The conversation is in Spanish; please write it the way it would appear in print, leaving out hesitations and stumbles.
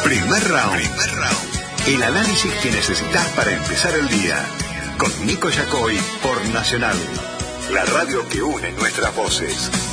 Primer round. El análisis que necesitas para empezar el día. Con Nico Yacoy por Nacional. La radio que une nuestras voces.